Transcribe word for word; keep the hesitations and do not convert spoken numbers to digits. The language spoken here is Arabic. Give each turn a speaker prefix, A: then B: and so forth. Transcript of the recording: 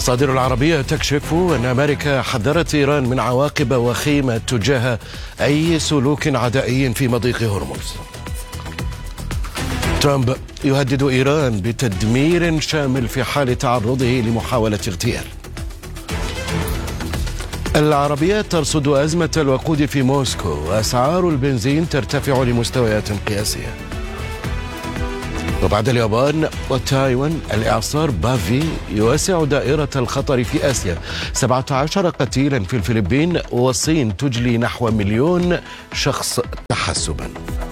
A: المصادر العربية تكشف أن أمريكا حذرت إيران من عواقب وخيمة تجاه أي سلوك عدائي في مضيق هرمز. ترامب يهدد إيران بتدمير شامل في حال تعرضه لمحاولة اغتيال. العربية ترصد أزمة الوقود في موسكو وأسعار البنزين ترتفع لمستويات قياسية. وبعد اليابان وتايوان الإعصار بافي يوسع دائرة الخطر في آسيا، سبعة عشر قتيلا في الفلبين، والصين تجلي نحو مليون شخص تحسبا.